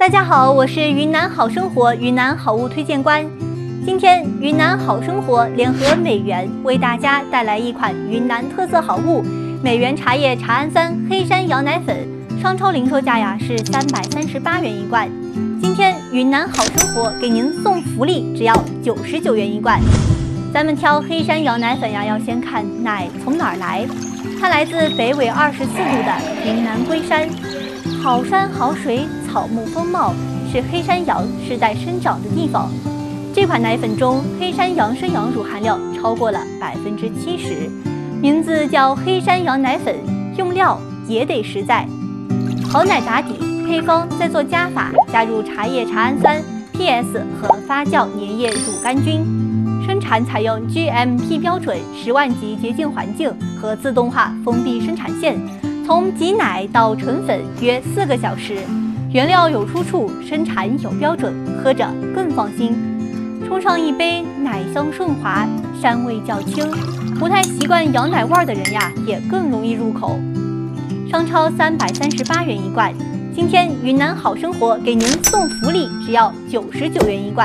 大家好，我是云南好生活云南好物推荐官。今天云南好生活联合美源为大家带来一款云南特色好物——美源茶叶茶氨酸黑山羊奶粉，商超零售价是338元一罐。今天云南好生活给您送福利，只要99元一罐。咱们挑黑山羊奶粉要先看奶从哪儿来，它来自北纬24度的云南龟山，好山好水，草木丰茂，是黑山羊世代生长的地方。这款奶粉中黑山羊生羊乳含量超过了70%，名字叫黑山羊奶粉，用料也得实在。好奶打底，配方再做加法，加入茶叶茶氨酸、PS 和发酵粘液乳杆菌。生产采用 GMP 标准10万级洁净环境和自动化封闭生产线，从挤奶到纯粉约4个小时。原料有出处，生产有标准，喝着更放心。冲上一杯，奶香顺滑，膻味较轻，不太习惯羊奶味的人也更容易入口。商超338元一罐，今天云南好生活给您送福利，只要99元一罐。